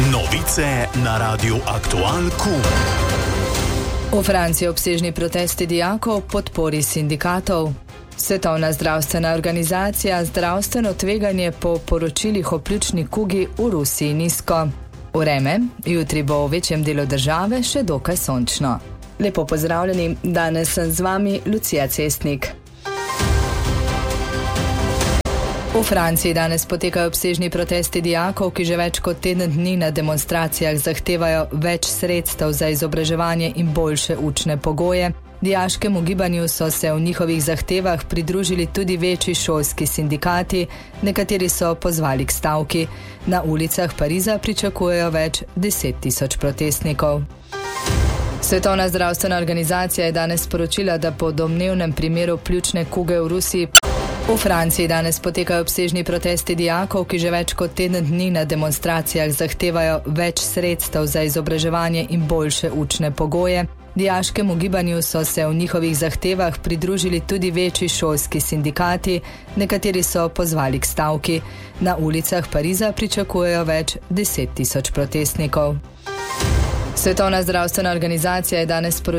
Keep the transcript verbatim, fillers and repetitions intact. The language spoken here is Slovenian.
Novice na Radiu Aktual Q. V Franciji obsežni protesti dijakov v podpori sindikatov. Svetovna zdravstvena organizacija zdravstveno tveganje po poročilih o pljučni kugi v Rusiji nizko. Vreme, jutri bo v večjem delu države še dokaj sončno. Lepo pozdravljeni, danes sem z vami Lucija Cestnik. V Franciji danes potekajo obsežni protesti dijakov, ki že več kot teden dni na demonstracijah zahtevajo več sredstev za izobraževanje in boljše učne pogoje. Dijaškemu gibanju so se v njihovih zahtevah pridružili tudi večji šolski sindikati, nekateri so pozvali k stavki. Na ulicah Pariza pričakujejo več deset tisoč protestnikov. Svetovna zdravstvena organizacija je danes sporočila, da po domnevnem primeru pljučne kuge v Rusiji v Franciji danes potekajo obsežni protesti dijakov, ki že več kot teden dni na demonstracijah zahtevajo več sredstev za izobraževanje in boljše učne pogoje. Dijaškemu gibanju so se v njihovih zahtevah pridružili tudi večji šolski sindikati, nekateri so pozvali k stavki. Na ulicah Pariza pričakujejo več deset tisoč protestnikov. Svetovna zdravstvena organizacija je danes sporočila,